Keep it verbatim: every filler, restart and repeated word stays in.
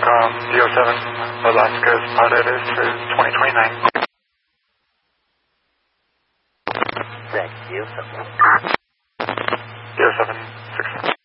Intercom, D O seven, Alaska spotted is for twenty twenty-nine. Thank you. D O seven.